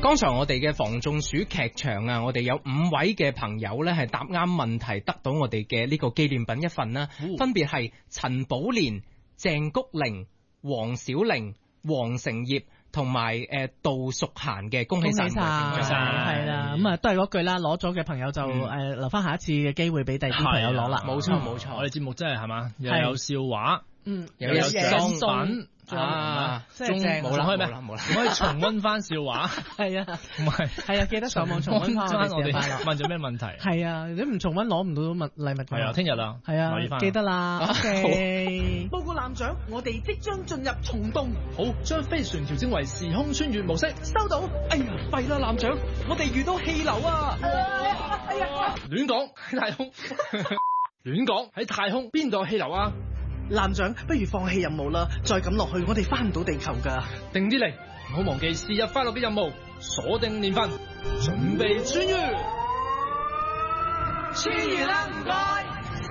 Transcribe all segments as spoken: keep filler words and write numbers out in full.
剛才我哋嘅防中暑劇場啊，我哋有五位嘅朋友呢係答啱問題，得到我哋嘅呢個紀念品一份啦，哦、分別係陳寶蓮、鄭谷玲、黃小玲、黃成業同埋誒杜淑嫻嘅，恭喜晒，恭喜晒， 係啦，咁啊都係嗰句啦，攞咗嘅朋友就誒、嗯、留翻下一次嘅機會俾第二啲朋友攞啦， 冇錯冇錯， 我哋節目真係係嘛，又有笑話， 嗯， 又有獎品。 啊， 即係冇啦，可以咩？ 冇啦， 可以重溫翻笑話。 係啊， 唔係， 係啊，記得上網重溫翻我哋問咗咩問題？ 係啊，你唔重溫攞唔到物禮物。 係啊，聽日啦。 係啊，記得啦。OK。 報告艦長，我哋即將進入蟲洞。 好，將飛船調整為時空穿越模式。 收到。哎呀，弊啦，艦長，我哋遇到氣流啊！ 哎呀，亂講喺太空，亂講喺太空邊度有氣流啊？ 艦長，不如放棄任務啦！再咁落去，我哋翻唔到地球噶。 定啲嚟，唔好忘記是日快樂嘅任務，鎖定年份，準備穿越。 穿越啦，唔該。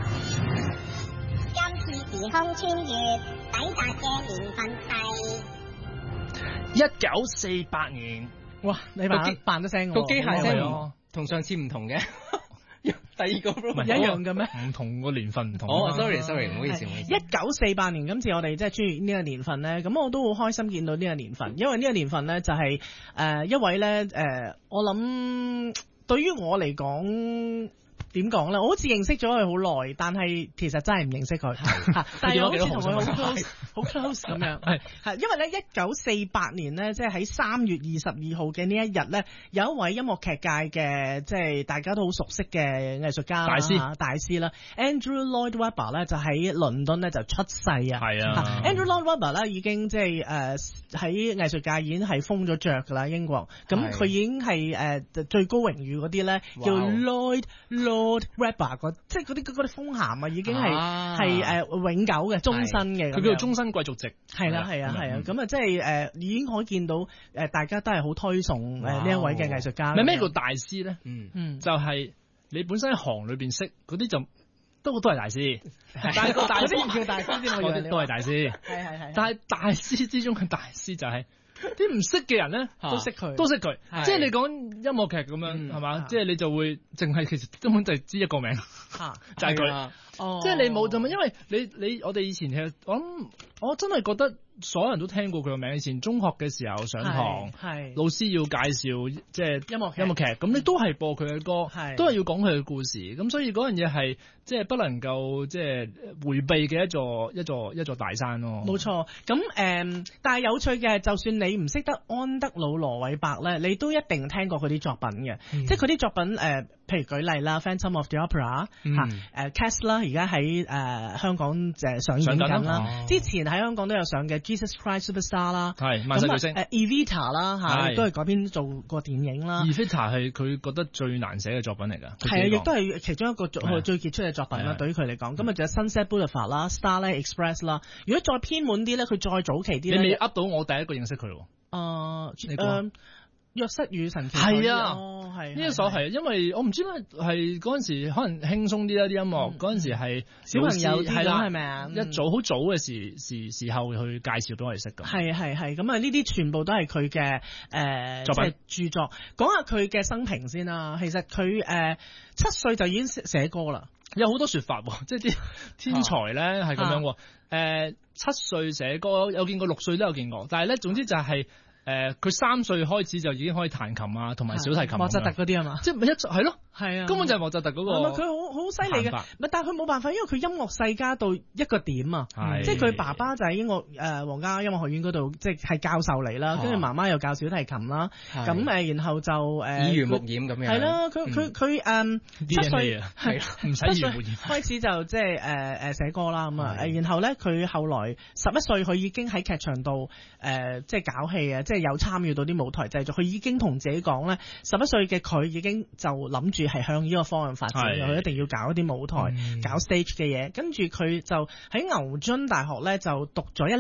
今次時空穿越，抵達嘅年份係一九四八年。 哇，你扮扮咗聲， 個機械聲同上次唔同嘅。第二個唔係一樣嘅咩？ 唔同個年份唔同。 哦 ，sorry sorry，唔好意思，唔好意思。 一九四八年，今次我哋即係穿越呢個年份咧，咁我都好開心見到呢個年份，因為呢個年份咧就係、是、誒、呃、一位咧誒、呃，我諗對於我嚟講。點講咧？我好似認識咗佢好耐，但係其實真係唔認識佢。但係好似同佢好 close，好 close 咁樣。係係，因為咧一九四八年咧，即係喺三月二十二號嘅呢一日咧，有一位音樂劇界嘅即係大家都好熟悉嘅藝術家大師大師啦 ，Andrew Lloyd Webber 咧就喺倫敦咧就出世啊。 係啊 ，Andrew Lloyd Webber 咧已經即係誒喺藝術界已經係封咗爵㗎啦，英國。咁佢已經係誒、呃、最高榮譽嗰啲咧叫 Lloyd Lloyd Lord Webber 嗰即係嗰啲嗰啲封銜啊，已經係係誒永久嘅終身嘅，佢叫做終身貴族籍。 係啦係啊係啊，咁啊即係誒已經可以見到誒大家都係好推崇誒呢一位嘅藝術家。 咪咩叫大師咧？ 嗯嗯， 就係你本身喺行裏邊識嗰啲就都都係大師，但係個大師唔叫大師先，我以為都係大師。係係係，但係大師之中嘅大師就係。啲唔識嘅人咧， 都識佢， 都識佢。即係你講音樂劇咁樣，係嘛？即係你就會淨係其實根本就係知一個名，就係佢。即係你冇就因為你你我哋以前其實我諗我真係覺得所有人都聽過佢個名。以前中學嘅時候上堂，係老師要介紹即係音樂音樂劇，咁你都係播佢嘅歌，都係要講佢嘅故事。咁所以嗰樣嘢係即係不能夠即係迴避嘅一座一座一座大山咯。 冇錯。咁誒、嗯，但係有趣嘅，就算你唔識得安德魯羅韋伯咧，你都一定聽過佢啲作品嘅。嗯、即係佢啲作品誒、呃，譬如舉例啦，《Phantom of the Opera》嚇，誒《Cats》啦，而家喺誒香港誒上映緊啦。哦、之前喺香港都有上嘅《Jesus Christ Superstar》啦， 係萬世巨星。 誒《Evita》啦嚇，都係改編做過電影啦。 《Evita》係佢覺得最難寫嘅作品嚟㗎。 係啊，亦都係其中一個最最傑出嘅作品啦。對於佢嚟講，咁啊仲有《Sunset Boulevard》啦，《Starlight Express》啦。如果再偏門啲咧，佢再早期啲咧， 你未噏到我第一個認識佢喎。 誒誒，約瑟與神奇係啊， 係呢一首係，因為我唔知咩係嗰陣時可能輕鬆啲啦啲音樂，嗰陣時係小朋友係啦，係咪啊？ 一早好早嘅時時時候去介紹俾我哋識㗎。 係係係，咁啊呢啲全部都係佢嘅誒作品著作。講下佢嘅生平先啦。其實佢誒七歲就已經寫歌啦。 有好多說法，即係啲天才咧係咁樣。誒、呃，七歲寫歌，有見過六歲都有見過，但係咧，總之就係、是。誒，佢三歲開始就已經可以彈琴啊，同埋小提琴。莫扎特嗰啲啊嘛，即係咪一係咯，係啊，根本就係莫扎特嗰個。佢好好犀利嘅，唔係，但係佢冇辦法，因為佢音樂世家到一個點啊，即係佢爸爸就喺英國誒皇家音樂學院嗰度，即係係教授嚟啦，跟住媽媽又教小提琴啦，咁誒，然後就誒耳濡目染咁樣。係啦，佢佢佢誒七歲係唔使耳濡目染， 開始就即係誒誒寫歌啦咁啊，然後咧佢後來十一歲，佢已經喺劇場度誒即係搞戲啊。即係有參與到啲舞台製作，佢已經同自己講咧，十一歲嘅佢已經就諗住係向呢個方向發展，佢一定要搞一啲舞台、嗯、搞 stage 嘅嘢。跟住佢就喺牛津大學咧就讀咗一年。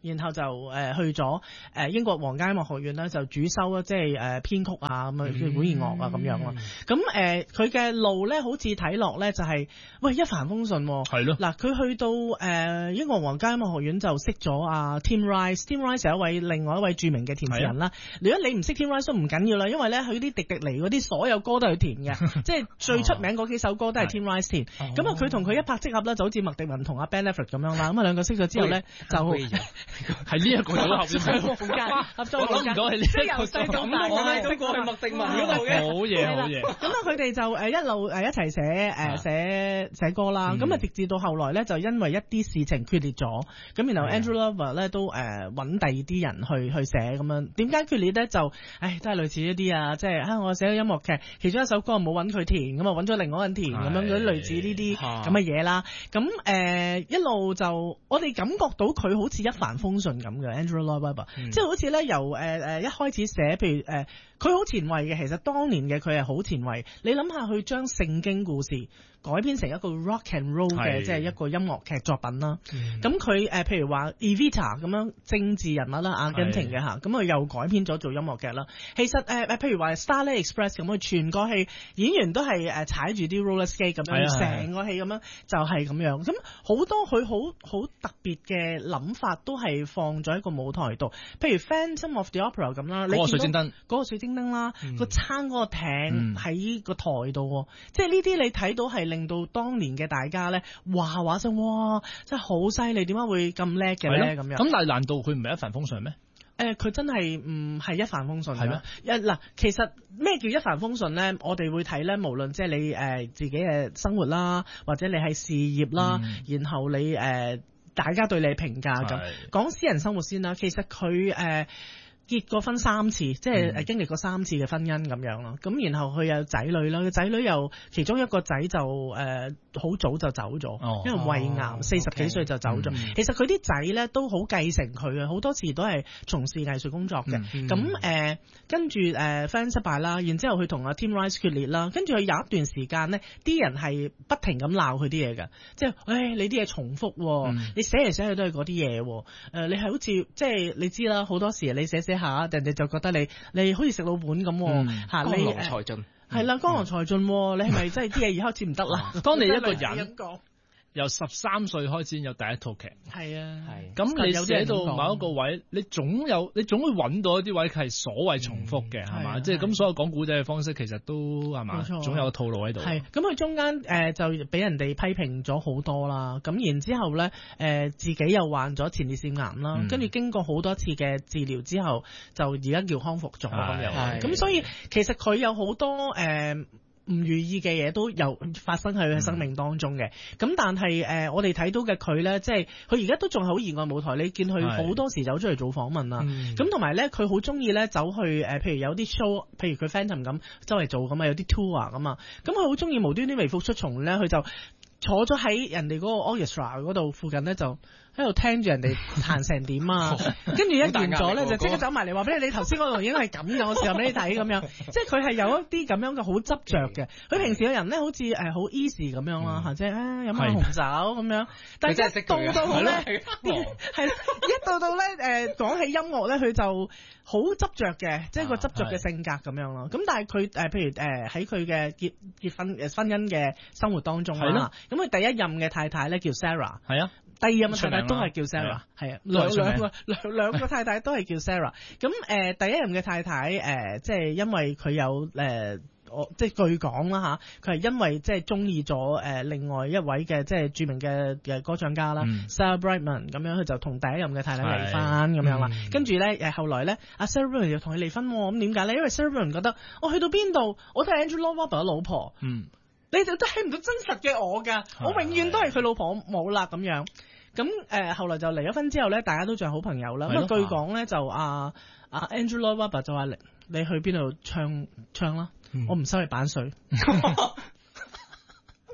然後就誒、呃、去咗誒英國皇家音樂學院咧，就主修啊，即係誒編曲啊咁啊，即係管弦樂啊咁樣咯。咁誒佢嘅路咧，好似睇落咧就係、是、喂一帆風順喎。 係咯。 嗱，佢去到誒、呃、英國皇家音樂學院就識咗阿 Tim Rice，Tim Rice 係一位另外一位著名嘅填詞人啦。如果你唔識 Tim Rice 都唔緊要啦，因為咧佢啲迪迪尼嗰啲所有歌都係佢填嘅，即係最出名嗰幾首歌都係 Tim Rice 填。咁啊佢同佢一拍即合啦，就好似麥迪文同阿 Ben Affleck 咁樣啦。咁啊兩個識咗之後咧就係呢一個組合先。 合間合作我諗唔到係呢一個由細到大我識過係麥迪文嗰度嘅。 好嘢好嘢。 咁啊佢哋就誒一路誒一齊寫誒寫寫歌啦。咁啊直至到後來咧就因為一啲事情決裂咗，咁然後 Andrew Lover 咧都誒揾第二啲人去去寫咁樣。點解決裂咧？就誒都係類似一啲啊，即係啊我寫咗音樂劇，其中一首歌冇揾佢填，咁啊揾咗另外一個人填咁樣，嗰啲類似呢啲咁嘅嘢啦。咁誒、呃、一路就我哋感覺到佢好似一帆風順咁嘅 Andrew Lover，即係好似咧由誒誒、呃、一開始寫，譬如誒佢好前衛嘅，其實當年嘅佢係好前衛。你諗下佢將聖經故事改編成一個 rock and roll 嘅，即係一個音樂劇作品啦。咁佢誒譬如話 Evita 咁樣政治人物啦，阿根廷嘅嚇，咁佢又改編咗做音樂劇啦。其實誒誒、呃、譬如話 Starlight Express 咁，佢全個戲演員都係誒踩住啲 roller skate 咁樣，成個戲咁樣就係咁樣。咁好多佢好好特別嘅諗法都係放咗喺個舞台度。譬如 Phantom of the Opera 咁啦， 嗰個水晶燈， 嗰個水晶燈啦， 嗯、 個撐嗰個艇喺個台度，嗯、即係呢啲你睇到係令到當年嘅大家咧話話聲，哇，真係好犀利，點解會咁叻嘅咧？咁樣咁但係難道佢唔係一帆風順咩？ 誒、呃，佢真係唔係一帆風順係咩？ 一嗱，其實咩叫一帆風順咧？我哋會睇咧，無論即係你誒、呃、自己嘅生活啦，或者你係事業啦，嗯、然後你誒、呃、大家對你評價咁，講私人生活先啦。其實佢誒。呃結過婚三次，即係誒經歷過三次嘅婚姻咁樣咯。咁、嗯、然後佢有仔女啦，個仔女又其中一個仔就誒好、呃、早就走咗，哦、因為胃癌，四十幾歲就走咗。嗯、其實佢啲仔咧都好繼承佢啊，好多時都係從事藝術工作嘅。咁誒、嗯、跟住誒 friend 失敗啦，然之後佢同阿 Tim Rice 決裂啦，跟住佢有一段時間咧，啲人係不停咁鬧佢啲嘢㗎，即係誒你啲嘢重複，嗯、你寫嚟寫去都係嗰啲嘢，誒你係好似即係你知啦，好多時你寫寫下，人哋就覺得你你好似食老本咁嚇，你江郎才盡係啦，江郎才盡，你係咪真係啲嘢而開始唔得啦？ 當你一個人由十三歲開始有第一套劇，係啊，係咁你寫到某一個位，你總有你總會揾到一啲位係所謂重複嘅，係嘛？即係咁所有講古仔嘅方式其實都係嘛，總有個套路喺度。係咁佢中間誒就俾人哋批評咗好多啦，咁然之後咧誒自己又患咗前列腺癌啦，跟住經過好多次嘅治療之後，就而家叫康復咗咁樣。咁所以其實佢有好多誒唔如意嘅嘢都有發生喺佢嘅生命當中嘅，咁、嗯、但係誒、呃、我哋睇到嘅佢咧，即係佢而家都仲係好熱愛舞台，你見佢好多時走出嚟做訪問啦，咁同埋咧佢好中意咧走去誒、呃，譬如有啲 show，譬如佢 Phantom 咁周圍做咁啊，有啲 tour 咁啊，咁佢好中意無端端微服出從咧，佢就坐咗喺人哋嗰個 orchestra 嗰度附近咧就。喺度聽住人哋彈成點啊，跟住一完咗咧就即刻走埋嚟話俾你，你頭先嗰度已經係咁嘅，我試下俾你睇咁樣，即係佢係有一啲咁樣嘅好執着嘅。佢平時嘅人咧好似誒好 easy 咁樣啦，即係啊飲下紅酒咁樣，但係一到到咧係一到到咧誒講起音樂咧，佢就好執着嘅，即係個執着嘅性格咁樣咯。咁但係佢誒譬如誒喺佢嘅結結婚誒婚姻嘅生活當中啦，咁佢第一任嘅太太咧叫 Sarah， 係啊。第二任嘅太太都係叫 Sarah， 係啊，兩兩個兩兩個太太都係叫 Sarah。咁誒、呃，第一任嘅太太誒、呃，即係因為佢有誒，我、呃、即係據講啦嚇，佢係因為即係中意咗誒另外一位嘅即係著名嘅嘅歌唱家啦、嗯、Sarah Brightman， 咁樣佢就同第一任嘅太太離婚咁樣啦。嗯、跟住咧誒後來咧，阿 Sarah Brightman 又同佢離婚喎。咁點解咧？因為 Sarah Brightman 覺得我去到邊度我都係 Andrew Lloyd Webber 嘅老婆。嗯。你哋都睇唔到真實嘅我㗎，我永遠都係佢老婆冇啦咁樣。咁誒、呃、後來就離咗婚之後咧，大家都仲係好朋友啦。咁啊據講咧就阿阿 Andrew Lloyd Webber 就話：你你去邊度唱唱啦，嗯、我唔收你版稅。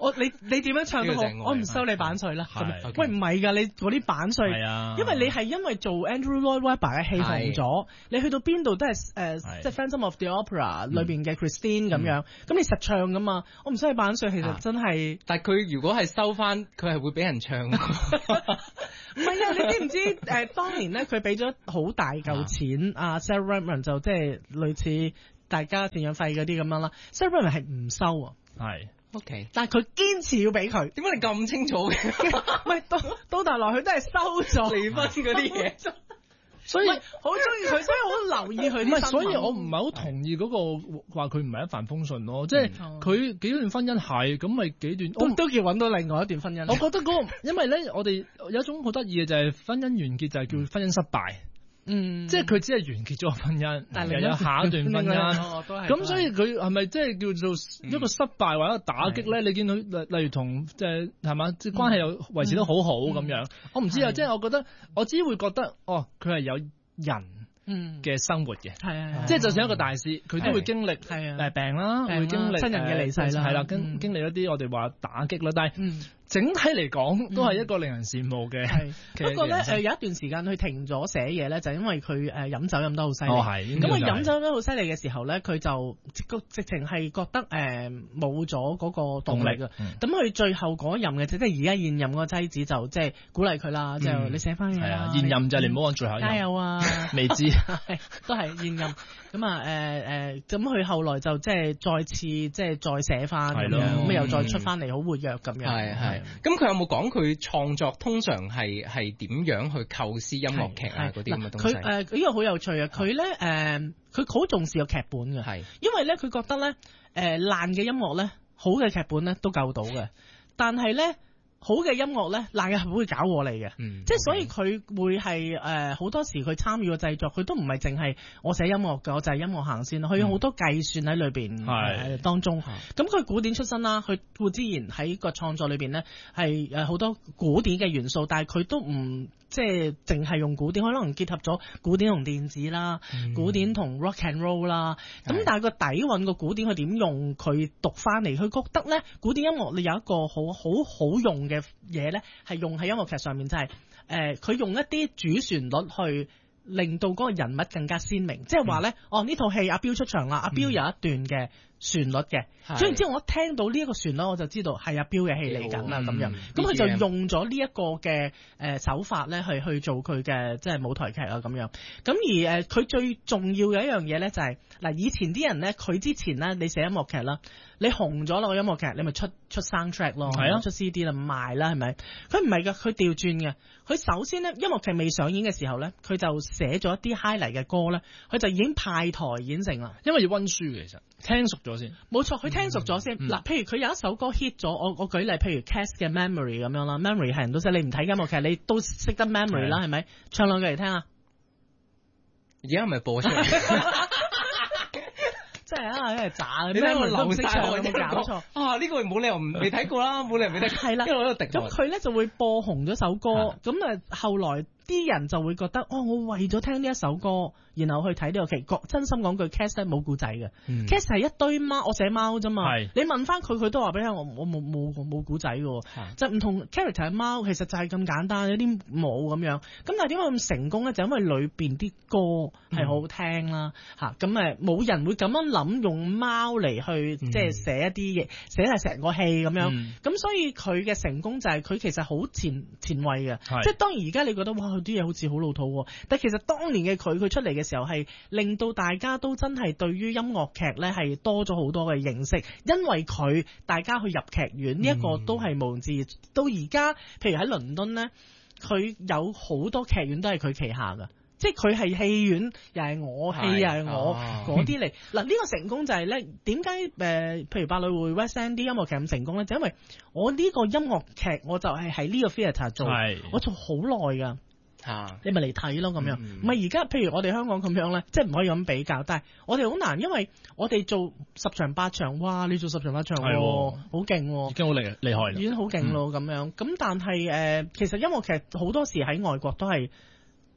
我你你點樣唱都好，我唔收你版稅啦。喂，唔係㗎，你嗰啲版稅，因為你係因為做 Andrew Lloyd Webber 嘅戲紅咗，你去到邊度都係誒，即係 Phantom of the Opera 裏邊嘅 Christine 咁樣，咁你實唱㗎嘛，我唔收你版稅，其實真係。 但係佢如果係收翻，佢係會俾人唱。唔係啊，你知唔知誒？當年咧，佢俾咗好大嚿錢，阿 Sarah Brightman 就即係類似大家贍養費嗰啲咁樣啦。Sarah Brightman 係唔收啊， 係 OK， 但係佢堅持要俾佢。 點解你咁清楚嘅？ 唔係到到頭來佢都係收咗離婚嗰啲嘢。 所以好中意佢，所以好留意佢。 唔係，所以我唔係好同意嗰個話佢唔係一帆風順咯。即係佢幾段婚姻係咁，咪幾段都都叫揾到另外一段婚姻。 我覺得嗰個，因為咧，我哋有一種好得意嘅就係婚姻完結就係叫婚姻失敗。嗯，即係佢只係完結咗個婚姻，但係又有下一段婚姻。咁所以佢係咪即係叫做一個失敗或者一個打擊咧？你見到例例如同即係係嘛，即係關係又維持得好好咁樣。我唔知啊，即係我覺得我只會覺得哦，佢係有人嘅生活嘅，係啊，即係就算一個大事，佢都會經歷誒病啦，會經歷親人嘅離世啦， 係啦，經經歷一啲我哋話打擊啦，但係整體嚟講都係一個令人羨慕嘅。 不過咧誒有一段時間佢停咗寫嘢咧，就因為佢誒飲酒飲得好犀利。 哦係， 咁佢飲酒飲得好犀利嘅時候咧，佢就直情係覺得誒冇咗嗰個動力啊。咁佢最後嗰任嘅即係而家現任個妻子就即係鼓勵佢啦，就你寫翻嘢啦。 現任就你唔好講最後一任。 加油啊！ 未知都係現任。咁啊誒誒，咁佢後來就即係再次即係再寫翻咁樣，咁又再出翻嚟好活躍咁樣。 係係。咁佢有冇講佢創作通常係係點樣去構思音樂劇啊嗰啲咁嘅東西？ 佢誒呢個好有趣啊！佢咧誒，佢好重視個劇本嘅，係因為咧佢覺得咧誒爛嘅音樂咧，好嘅劇本咧都救到嘅，但係咧。好嘅音樂咧，爛嘅係會搞我嚟嘅，嗯、即係所以佢會係誒好多時佢參與個製作，佢都唔係淨係我寫音樂嘅，我就係音樂行先，佢有好多計算喺裏邊誒當中。咁佢古典出身啦，佢固之然喺個創作裏邊咧係誒好多古典嘅元素，但係佢都唔即係淨係用古典，可能結合咗古典同電子啦，嗯、古典同 rock and roll 啦。咁是但係個底蘊個古典佢點用佢讀翻嚟，佢覺得咧古典音樂你有一個好好好用嘅嘢咧，係用喺音樂劇上面，就係誒佢用一啲主旋律去令到嗰個人物更加鮮明，即係話咧，嗯、哦呢套戲阿彪出場啦，阿彪有一段嘅旋律嘅，嗯、所以之後我一聽到呢一個旋律，我就知道係阿彪嘅戲嚟緊啦咁樣，咁佢、嗯、就用咗呢一個嘅誒手法咧去去做佢嘅即係舞台劇啊咁樣，咁而誒佢最重要嘅一樣嘢咧就係、是、嗱以前啲人咧，佢之前咧你寫音樂劇啦。你紅咗啦個音樂劇，你咪出出 soundtrack 咯，係啊，出 C D 啦賣啦，係咪？佢唔係噶，佢調轉嘅。佢首先咧，音樂劇未上演嘅時候咧，佢就寫咗一啲 highlight 嘅歌咧，佢就已經派台演成啦。 因為要溫書嘅，其實聽熟咗先。 冇錯，佢聽熟咗先。嗱、嗯，譬如佢有一首歌 hit 咗，我我舉例，譬如 Cats 嘅 Memory 咁樣啦 ，Memory 係人都識，你唔睇音樂劇，你都識得 Memory 啦，係咪？唱兩句嚟聽啊！ 而家係咪播出嚟？ 即係啊，係渣嘅， 你睇我流晒我有冇搞錯啊？呢、這個冇理由唔未睇過啦，冇理由未睇。係啦，因為我喺度滴。 咁佢咧就會播紅咗首歌，咁啊的後來啲人就會覺得，哦，我為咗聽呢一首歌，然後去睇呢個劇。真心講句 Cats 咧冇故仔嘅 Cats 係一堆貓，我寫貓啫嘛。係你問翻佢，佢都話俾你聽，我我冇冇冇故仔嘅，就唔同 character 嘅貓，其實就係咁簡單，有啲冇咁樣。咁但係點解咁成功咧？就因為裏邊啲歌係好好聽啦，吓咁誒冇人會咁樣諗用貓嚟去即係寫一啲嘢，寫係成個戲咁樣。咁、嗯、所以佢嘅成功就係佢其實好前前衛嘅，即係當然而家你覺得哇佢啲嘢好似好老土，但係其實當年嘅佢佢出嚟嘅時候係令到大家都真係對於音樂劇咧係多咗好多嘅認識，因為佢大家去入劇院呢一、嗯、個都係無字到而家，譬如喺倫敦咧，佢有好多劇院都係佢旗下噶。即係佢係戲院，又係我戲，又係我嗰啲嚟。嗱呢個成功就係咧，點解誒？譬如百老匯 West End 啲音樂劇咁成功咧？就因為我呢個音樂劇，我就係喺呢個 theatre 做，是我做好耐㗎。啊！你咪嚟睇咯咁樣。唔係而家，譬如我哋香港咁樣咧，即係唔可以咁比較。但係我哋好難，因為我哋做十場八場，哇！你做十場八場，係好勁，已經好厲厲害， 已經好勁咯咁樣。咁但係誒，其實音樂劇好多時喺外國都係。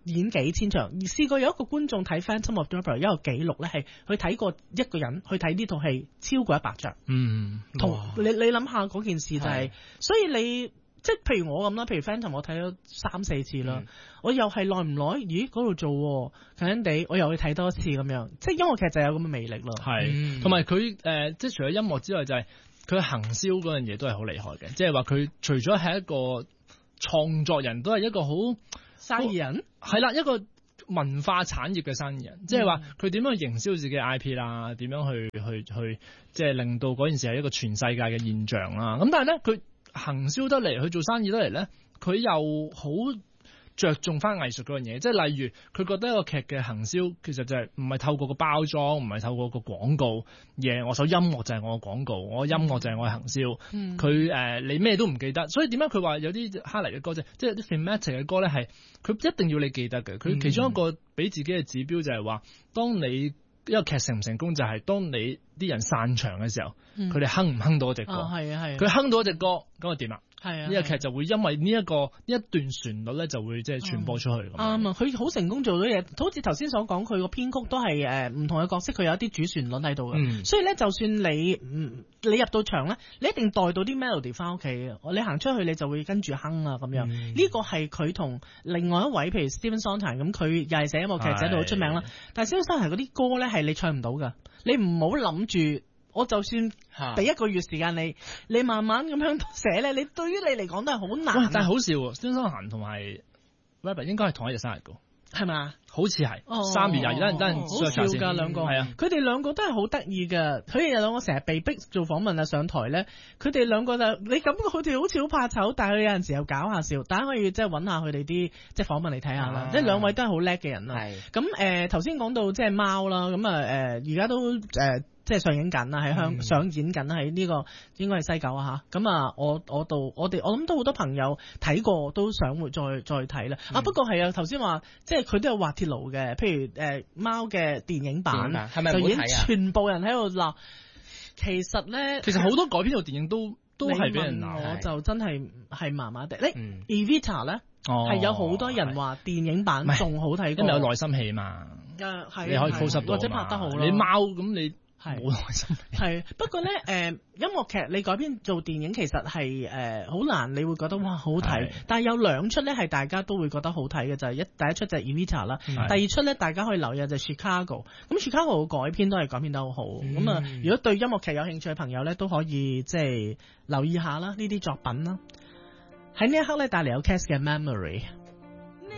演幾千場，試過有一個觀眾睇《Phantom of the Opera》有一個記錄咧，係佢睇過一個人去睇呢套戲超過一百場。 嗯， 同你你諗下嗰件事就係、是，所以你即係譬如我咁啦，譬如《Phantom》我睇咗三四次啦，嗯、我又係耐唔耐？咦，嗰度做近近地，我又去睇多次咁樣，即係音樂劇就有咁嘅魅力咯。 係，同埋佢誒，即係除咗音樂之外，就係佢行銷嗰樣嘢都係好厲害嘅，即係話佢除咗係一個創作人，都係一個好生意人， 係啦，一個文化產業嘅生意人，即係話佢點樣去營銷自己嘅 I P 啦，點樣去去去，即係令到嗰件事係一個全世界嘅現象啦。咁但係咧，佢行銷得嚟，去做生意得嚟咧，佢又好着重翻藝術嗰樣嘢，即係例如佢覺得一個劇嘅行銷其實就係唔係透過個包裝，唔係透過個廣告，而係我首音樂就係我嘅廣告，我音樂就係我嘅行銷。佢誒、嗯呃、你咩都唔記得，所以點解佢話有啲哈嚟嘅歌啫，即係啲 thematic 嘅歌咧，係佢一定要你記得嘅。佢其中一個俾自己嘅指標就係話，當你一個劇成唔成功，就係當你啲人散場嘅時候，佢哋、嗯、哼唔哼到一隻歌。係啊係。佢哼到一隻歌，咁就掂啦。係啊，呢個劇就會因為呢、這、一個呢一段旋律咧，就會即係傳播出去。啱啊、嗯， 佢好成功做到嘢，好似頭先所講，佢個編曲都係誒唔同嘅角色，佢有一啲主旋律喺度嘅。嗯、所以咧，就算你唔你入到場咧，你一定帶到啲 melody 翻屋企嘅。你行出去，你就會跟住哼啊咁樣。呢、嗯、個係佢同另外一位，譬如 Stephen Sondheim 咁，佢又係寫音樂劇，寫到好出名啦。是但係 Stephen Sondheim 嗰啲歌咧，係你唱唔到㗎。你唔好諗住。我就算俾一個月時間你，你慢慢咁樣寫咧，你對於你嚟講都係好難、啊。 但係好笑喎，Stephen Sondheim同埋 Weber 應該係同一日生日㗎， 係咪啊？ 好似係三月廿二，等陣等陣好笑㗎兩個，係啊，佢哋兩個都係好得意㗎。佢哋兩個成日被逼做訪問啊，上台咧，佢哋兩個就你感覺佢哋好似好怕醜，但係佢有陣時又搞下笑，大家可以即係揾下佢哋啲即係訪問嚟睇下啦。即係兩位都係好叻嘅人啦。咁誒頭先講到即係貓啦，咁啊誒而家都誒。呃即係上映緊啦，喺香上演緊喺呢個應該係西九啊嚇。咁啊，我我度我哋我諗都好多朋友睇過，都想會再再睇啦。嗯、啊不過係啊，頭先話即係佢都有滑鐵盧嘅，譬如誒、呃、貓嘅電影版，係咪就已經全部人喺度鬧。其實咧， 其實好多改編嘅電影都都係俾人鬧。 我就真係係麻麻地。你 Evita 咧係有好多人話電影版仲好睇過， 因為有內心戲嘛。 誒係， 你可以 close up 到， 或者拍得好咯。 你貓咁你。係冇耐心。 係不過咧，誒、呃、音樂劇你改編做電影其實係誒好難，你會覺得哇好睇。是但係有兩出咧係大家都會覺得好睇嘅就係、是、一第一出就係 Evita 啦，是第二出咧大家可以留意就係 Chicago。咁 Chicago 嘅改編都係改編得好好。咁啊、嗯，如果對音樂劇有興趣嘅朋友咧，都可以即係留意下啦呢啲作品啦。喺呢一刻咧帶嚟有 Cass 嘅 Memory。